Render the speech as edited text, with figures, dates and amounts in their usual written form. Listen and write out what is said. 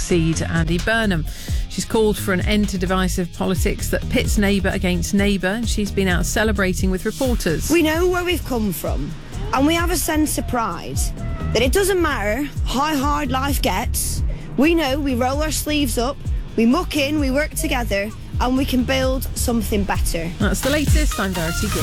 succeed Andy Burnham. She's called for an end to divisive politics that pits neighbour against neighbour, and she's been out celebrating with reporters. We know where we've come from, and we have a sense of pride that it doesn't matter how hard life gets. We know we roll our sleeves up, we muck in, we work together, and we can build something better. That's the latest. I'm Verity Gill.